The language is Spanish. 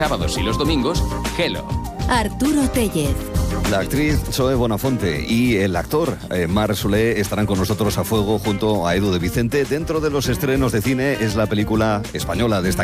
sábados y los domingos, Hello. Arturo Tellez. La actriz Zoe Bonafonte y el actor Marc Solé estarán con nosotros a fuego junto a Edu de Vicente. Dentro de los estrenos de cine es la película española destacada